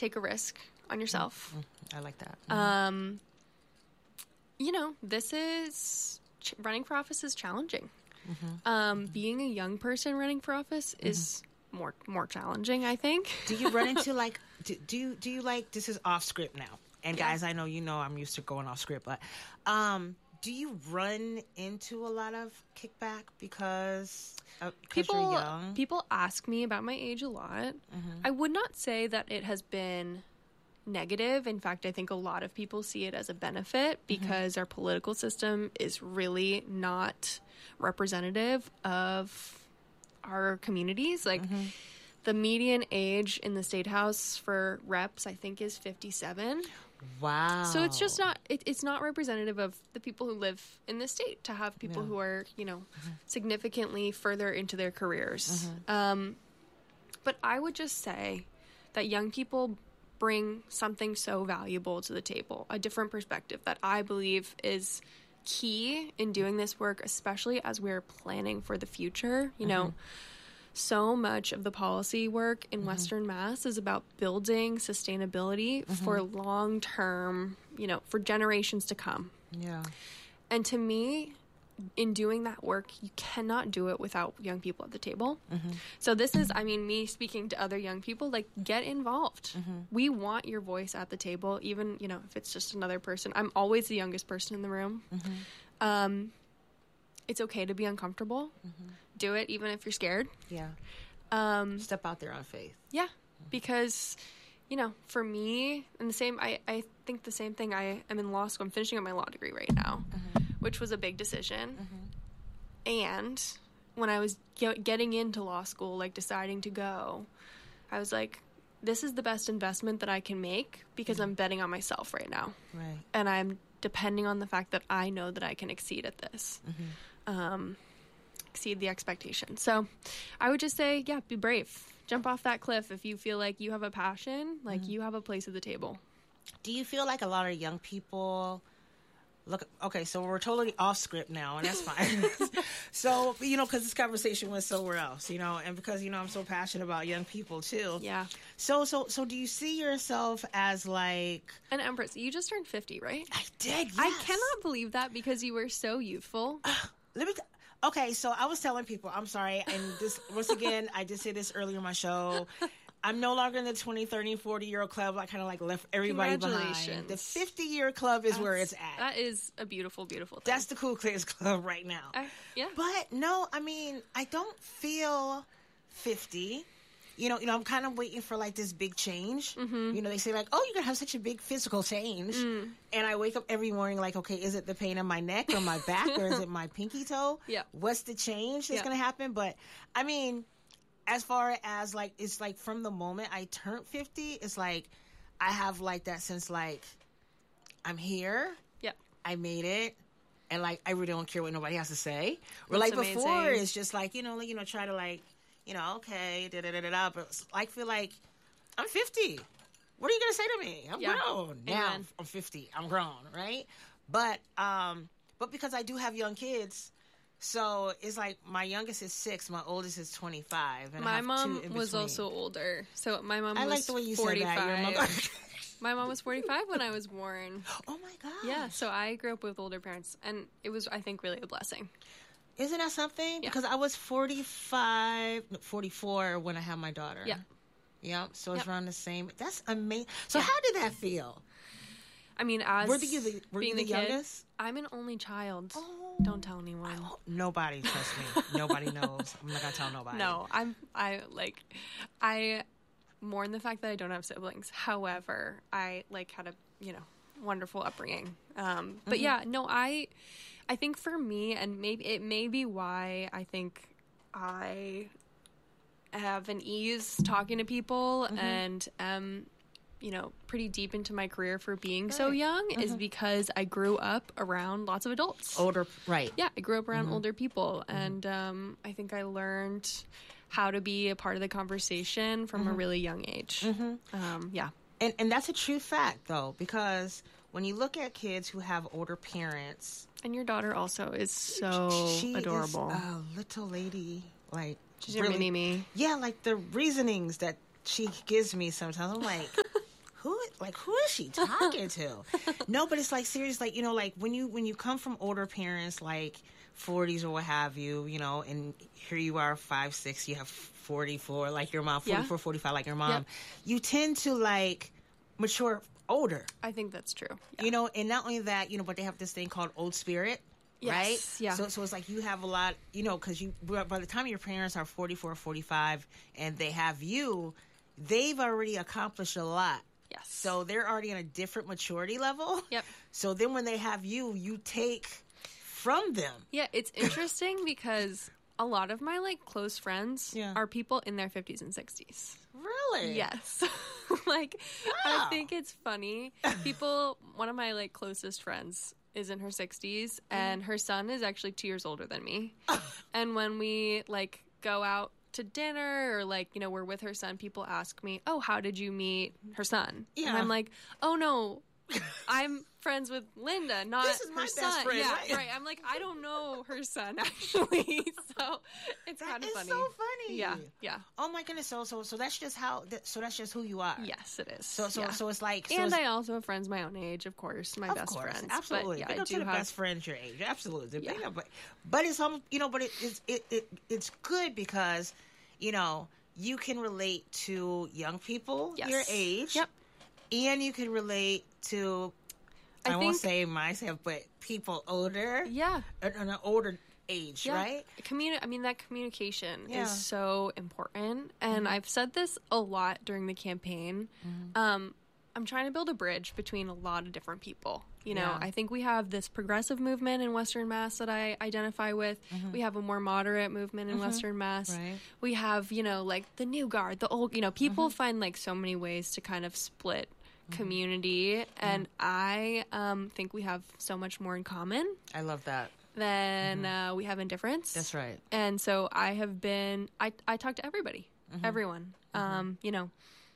take a risk on yourself. I like that. This is running for office is challenging. Being a young person running for office is more challenging, I think. Do you run into like do you like, this is off script now, and guys, I know I'm used to going off script, but do you run into a lot of kickback because you're young? People ask me about my age a lot. I would not say that it has been negative. In fact, I think a lot of people see it as a benefit because our political system is really not representative of our communities. Like the median age in the state house for reps, I think, is 57. Wow. So it's just not, it's not representative of the people who live in the state to have people who are, significantly further into their careers. But I would just say that young people bring something so valuable to the table, a different perspective that I believe is key in doing this work, especially as we're planning for the future. So much of the policy work in Western Mass is about building sustainability for long-term, for generations to come. Yeah. And to me, in doing that work, you cannot do it without young people at the table. So this is, me speaking to other young people, like, get involved. We want your voice at the table, even, if it's just another person. I'm always the youngest person in the room. It's okay to be uncomfortable. Do it even if you're scared. Yeah. Step out there on faith. Yeah. Because, for me, and I think the same thing, I am in law school. I'm finishing up my law degree right now, which was a big decision. And when I was getting into law school, like deciding to go, I was like, this is the best investment that I can make because I'm betting on myself right now. Right. And I'm depending on the fact that I know that I can exceed at this. Exceed the expectation. So I would just say, be brave. Jump off that cliff if you feel like you have a passion, like you have a place at the table. Do you feel like a lot of young people okay, so we're totally off script now, and that's fine. So, because this conversation went somewhere else, and because, I'm so passionate about young people too. Yeah. So do you see yourself as like... And Empress, you just turned 50, right? I did, yes. I cannot believe that because you were so youthful. Okay, so I was telling people, I'm sorry, and this, once again, I did say this earlier in my show, I'm no longer in the 20, 30, 40-year-old club. I kind of left everybody behind. The 50-year club is where it's at. That is a beautiful, beautiful thing. That's the cool kids club right now. Yeah. But no, I don't feel 50. I'm kind of waiting for this big change. They say you're going to have such a big physical change. And I wake up every morning okay, is it the pain in my neck or my back or is it my pinky toe? Yeah. What's the change that's going to happen? But as far as it's from the moment I turned 50, it's I have that sense I'm here. Yeah. I made it. And I really don't care what nobody has to say. Or before, it's just try to okay, da-da-da-da-da. But I feel I'm 50. What are you going to say to me? I'm grown. Now I'm 50. I'm grown, right? But because I do have young kids, so it's my youngest is 6, my oldest is 25. And my mom was also older. So my mom was like the way you 45. said that. Your mother. My mom was 45 when I was born. Oh my gosh. Yeah, so I grew up with older parents, and it was, I think, really a blessing. Isn't that something? Yeah. Because I was 44 when I had my daughter. Yeah. Yeah, so it's around the same. That's amazing. So how did that feel? As were you the youngest? Kid, I'm an only child. Oh. Don't tell anyone. Nobody, trust me. Nobody knows. I'm not going to tell nobody. No, I mourn the fact that I don't have siblings. However, I had a, wonderful upbringing. But I think for me, and maybe it may be why I think I have an ease talking to people and pretty deep into my career for being so young is because I grew up around lots of adults. Older, right. Yeah, I grew up around older people, and I think I learned how to be a part of the conversation from a really young age. Yeah. And that's a true fact, though, because when you look at kids who have older parents... And your daughter also is so adorable. She is a little lady, she's your mini-me. Yeah, the reasonings that she gives me sometimes, I'm who is she talking to? No, but it's like serious, like, you know, like when you come from older parents, like 40s or what have you, you know, and here you are 5, 6, you have 44 like your mom, 44, 45 like your mom, you tend to like mature older. I think that's true. You know, and not only that, you know, but they have this thing called old spirit. Right? Yeah. So it's like you have a lot, you know, because by the time your parents are 44, 45, and they have you, they've already accomplished a lot. Yes. So they're already in a different maturity level. Yep. So then when they have you, you take from them. Yeah, it's interesting because a lot of my, like, close friends are people in their 50s and 60s. Really? Yes. Like, wow. I think it's funny. One of my, like, closest friends is in her 60s, and her son is actually 2 years older than me. And when we, like, go out to dinner or, like, you know, we're with her son, people ask me, oh, how did you meet her son? Yeah. And I'm like, oh, no, I'm friends with Linda, not this is my her best son. friend, Yeah, right. I'm like, I don't know her son, actually. So it's kind of funny. It's so funny. Yeah. Oh my goodness. So that's just that's just who you are. Yes, it is. So it's like. And I also have friends my own age, of course, my best friends. Absolutely. But, yeah, I do have best friends your age. Absolutely. Yeah. But it's you know, but it's good because, you know, you can relate to young people your age. Yep. And you can relate to, I won't say myself, but people older. Yeah. An older age, right? That communication is so important. And I've said this a lot during the campaign. I'm trying to build a bridge between a lot of different people. You know, I think we have this progressive movement in Western Mass that I identify with. We have a more moderate movement in Western Mass. Right. We have, you know, like the new guard, the old, you know, people find like so many ways to kind of split community. And I think we have so much more in common. I love that. Than we have in difference. That's right. And so I talk to everybody, everyone. You know,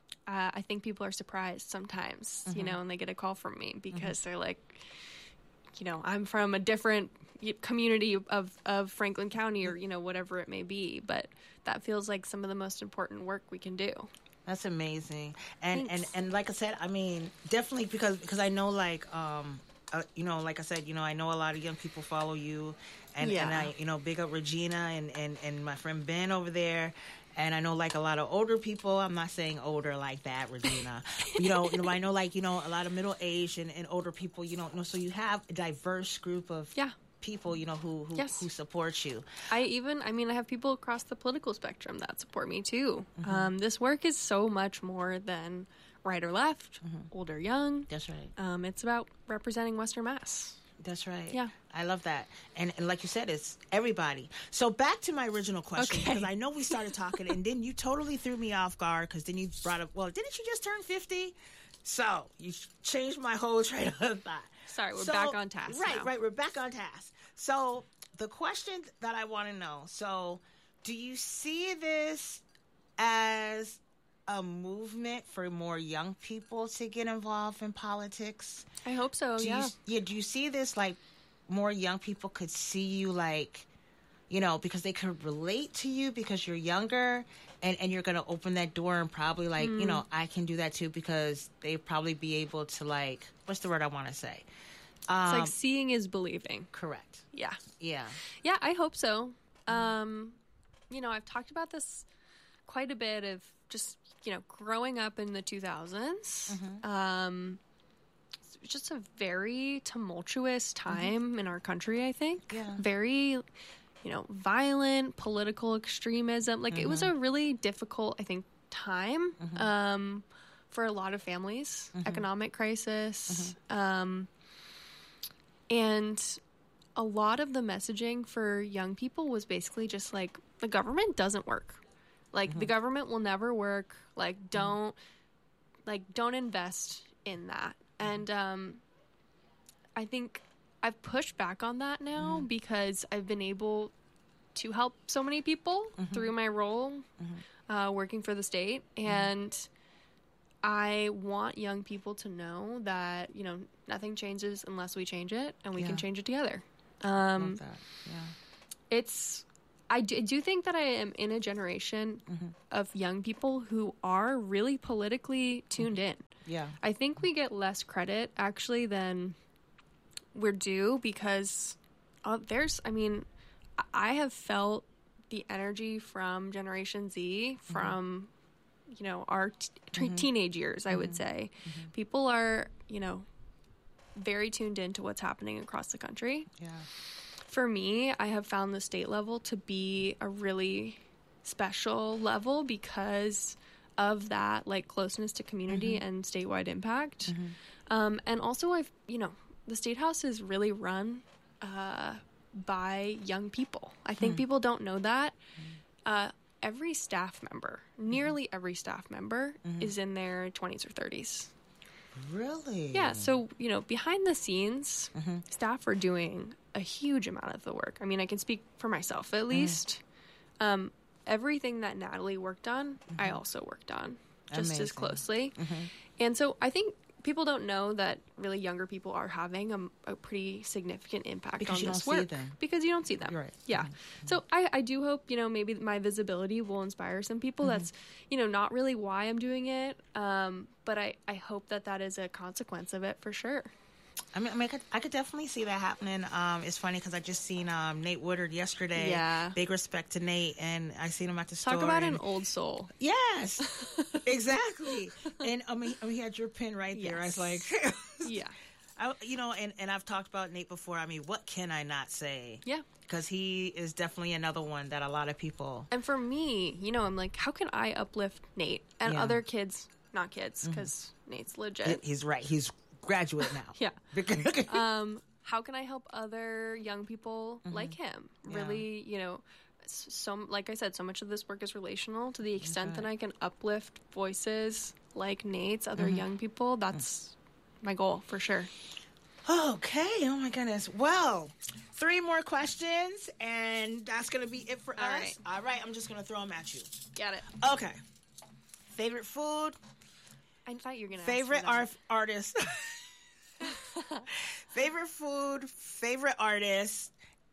I think people are surprised sometimes, you know, when they get a call from me because they're like, you know, I'm from a different community of Franklin County or, you know, whatever it may be. But that feels like some of the most important work we can do. That's amazing. And like I said, I mean, definitely because I know, like, you know, like I said, you know, I know a lot of young people follow you, and I, you know, big up Regina and my friend Ben over there. And I know, like, a lot of older people. I'm not saying older like that, Regina. you know, I know, like, you know, a lot of middle age and older people. You know, so you have a diverse group of people, you know, who support you. I have people across the political spectrum that support me too. This work is so much more than right or left, old or young. That's right. It's about representing Western Mass. That's right. Yeah. I love that. And like you said, it's everybody. So back to my original question, because I know we started talking and then you totally threw me off guard because then you brought up, well, didn't you just turn 50? So you changed my whole train of thought. Sorry, we're back on task. Right. We're back on task. So the question that I want to know, so do you see this as a movement for more young people to get involved in politics? I hope so, do you see this, like, more young people could see you, like, you know, because they could relate to you because you're younger and you're going to open that door and probably, like, you know, I can do that too because they probably be able to, like, what's the word I want to say? It's like seeing is believing. Correct. Yeah. Yeah. Yeah, I hope so. You know, I've talked about this quite a bit of just, you know, growing up in the 2000s. It was just a very tumultuous time in our country, I think. Yeah. Very, you know, violent political extremism. Like, it was a really difficult, I think, time for a lot of families. Economic crisis. And a lot of the messaging for young people was basically just like, the government doesn't work. Like, the government will never work. Like, don't invest in that. And I think I've pushed back on that now because I've been able to help so many people through my role working for the state. And I want young people to know that, you know, nothing changes unless we change it, and we can change it together. Love that. Yeah. I do think that I am in a generation of young people who are really politically tuned in. Yeah. I think we get less credit actually than we're due because I have felt the energy from Generation Z, from, our teenage years, I would say. People are, very tuned into what's happening across the country. Yeah. For me, I have found the state level to be a really special level because of that, like, closeness to community and statewide impact. And also, the State House is really run by young people. I think people don't know that. Every staff member, nearly every staff member, is in their 20s or 30s. Really? Yeah. So, behind the scenes, staff are doing a huge amount of the work. I mean, I can speak for myself, at least. Everything that Natalie worked on, I also worked on just as closely. And so I think people don't know that really younger people are having a pretty significant impact because on this work. Because you don't see them. Right. Yeah. So I do hope, maybe my visibility will inspire some people. That's, not really why I'm doing it. But I hope that is a consequence of it for sure. I mean, I could definitely see that happening. It's funny because I just seen Nate Woodard yesterday. Yeah. Big respect to Nate, and I seen him at the store. Talk about an old soul. Yes, exactly. And he had your pen right there. Yes. I was like, yeah. And I've talked about Nate before. I mean, what can I not say? Yeah. Because he is definitely another one that a lot of people. And for me, I'm like, how can I uplift Nate and other kids? Not kids, because Nate's legit. He's right. He's graduate now. Yeah. How can I help other young people like him? Really, like I said, so much of this work is relational. To the extent that I can uplift voices like Nate's, other young people, that's my goal for sure. Okay. Oh my goodness. Well, 3 more questions, and that's gonna be it for us. Right. All right. I'm just gonna throw them at you. Got it. Okay. Favorite food. I thought you were gonna. Favorite artist. Favorite food. Favorite artist.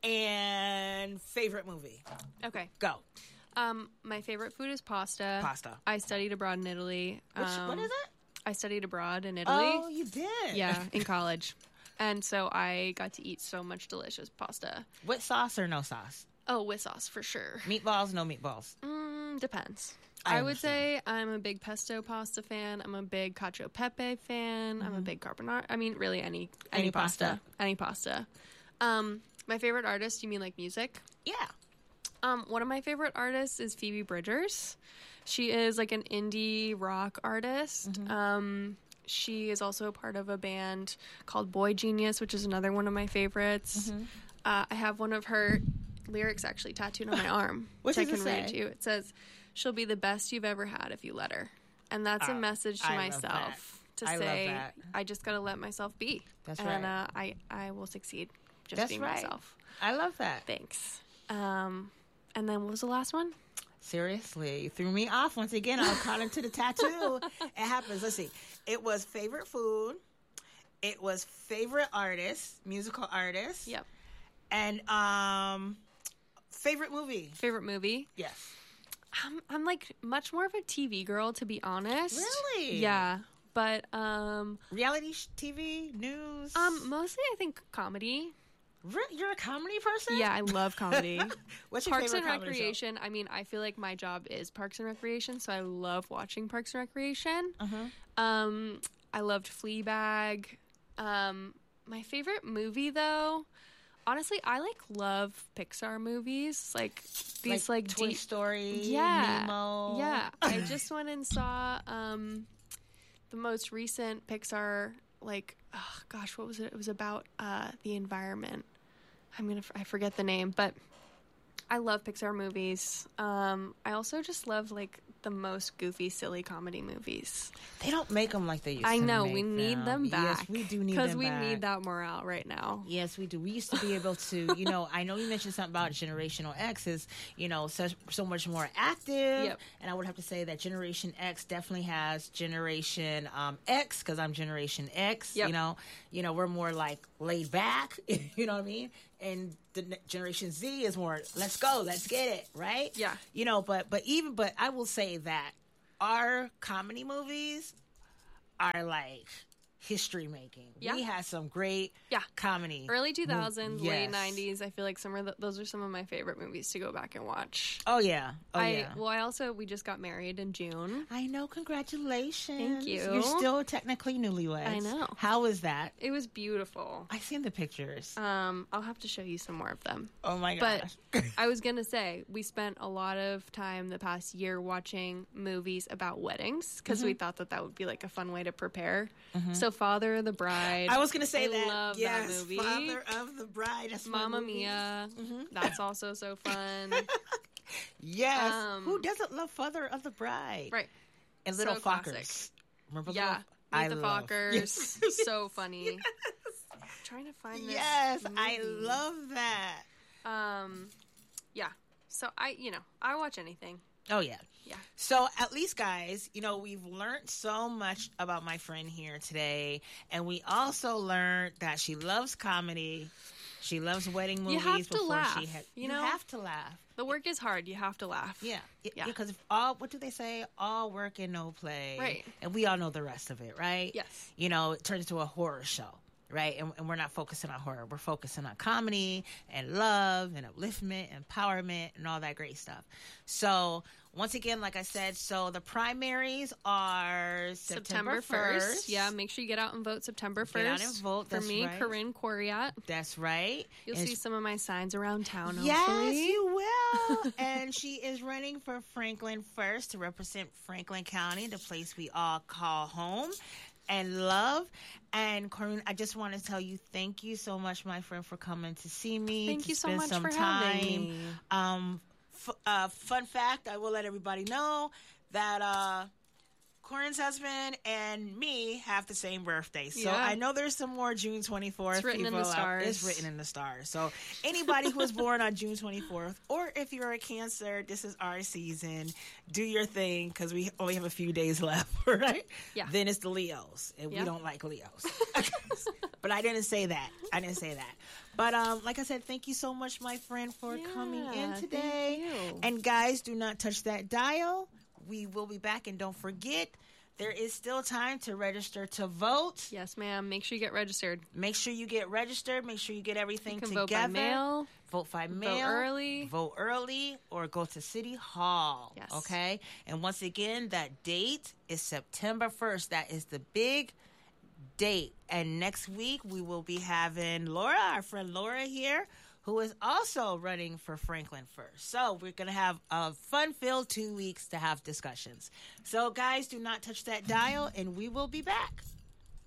And favorite movie. Okay. Go. My favorite food is pasta. Pasta. I studied abroad in Italy. What is it? I studied abroad in Italy. Oh, you did? Yeah, in college. And so I got to eat so much delicious pasta. With sauce or no sauce? Oh, with sauce, for sure. Meatballs, no meatballs? Depends. I would say I'm a big pesto pasta fan. I'm a big cacio e pepe fan. I'm a big carbonara. I mean, really any pasta. Any pasta. My favorite artist, you mean like music? Yeah. One of my favorite artists is Phoebe Bridgers. She is like an indie rock artist. She is also a part of a band called Boy Genius, which is another one of my favorites. I have one of her lyrics actually tattooed on my arm, which I can read to you. It says, "She'll be the best you've ever had if you let her." And that's a message to myself to say, I just got to let myself be. That's and, right. I will succeed just being myself. I love that. Thanks. And then what was the last one? Seriously, you threw me off once again. I caught into the tattoo. It happens. Let's see. It was favorite food. It was favorite artist, musical artist. Yep. And favorite movie. Favorite movie? Yes. I'm like much more of a TV girl, to be honest. Really? Yeah. But reality TV, news. Mostly I think comedy. You're a comedy person? Yeah, I love comedy. What's your Parks favorite and comedy Recreation. show? I mean, I feel like my job is Parks and Recreation, so I love watching Parks and Recreation. I loved Fleabag. My favorite movie, though, honestly, I love Pixar movies, like these Toy Story, yeah, Nemo. Yeah, I just went and saw the most recent Pixar. What was it? It was about the environment. I forget the name, but I love Pixar movies. I also just love the most goofy, silly comedy movies. They don't make them like they used to. I know. We need them back. Yes, we do need them back. Because we need that morale right now. Yes, we do. We used to be able to, I know you mentioned something about Generational X is, so much more active. Yep. And I would have to say that Generation X definitely has Generation X, because I'm Generation X. Yep. We're more laid back. You know what I mean? And the Generation Z is more, let's go, let's get it, right? Yeah. But I will say that our comedy movies are like history making. Yeah. We had some great comedy. Early 2000s, Yes. late 90s. I feel like those are some of my favorite movies to go back and watch. Oh yeah. We just got married in June. I know. Congratulations. Thank you. You're still technically newlyweds. I know. How was that? It was beautiful. I seen the pictures. I'll have to show you some more of them. Oh my gosh. But I was gonna say, we spent a lot of time the past year watching movies about weddings because we thought that would be like a fun way to prepare. So Father of the Bride. I was gonna say I love that movie. Father of the Bride. That's Mamma Mia. That's also so fun. Yes. Who doesn't love Father of the Bride? Right. And Little So Fockers. classic. Remember Meet the love. Fockers. Yes. So funny. I'm trying to find this. Yes, movie. I love that. Yeah. So I watch anything. Oh yeah. Yeah. So at least, guys, we've learned so much about my friend here today, and we also learned that she loves comedy. She loves wedding movies. You have to laugh. You have to laugh. The work is hard. You have to laugh. Yeah. Yeah. Because what do they say? All work and no play. Right. And we all know the rest of it, right? Yes. It turns into a horror show. Right. And we're not focusing on horror. We're focusing on comedy and love and upliftment, empowerment, and all that great stuff. So once again, like I said, so the primaries are September 1st. Yeah, make sure you get out and vote September 1st. Get out and vote. For That's me, right. Corinne Coriat. That's right. You'll see some of my signs around town, Yes, hopefully. you will. And she is running for Franklin first to represent Franklin County, the place we all call home and love. And Corinne, I just want to tell you thank you so much, my friend, for coming to see me. Thank you so spend much some for time. having me. Fun fact, I will let everybody know that Corinne's husband and me have the same birthday. So Yeah. I know there's some more June 24th. It's written in the stars. It's written in the stars. So anybody who was born on June 24th, or if you're a Cancer, this is our season. Do your thing because we only have a few days left, right? Yeah. Then it's the Leos, and we don't like Leos. But I didn't say that. But like I said, thank you so much, my friend, for coming in today. Thank you. And guys, do not touch that dial. We will be back, and don't forget, there is still time to register to vote. Yes, ma'am. Make sure you get registered. Make sure you get registered. Make sure you get everything You can together. vote by mail. Vote by mail. Vote early. Or go to City Hall. Yes. Okay? And once again, that date is September 1st. That is the big date. And next week, we will be having Laura, our friend Laura here, who is also running for Franklin first. So we're going to have a fun-filled 2 weeks to have discussions. So guys, do not touch that dial, and we will be back.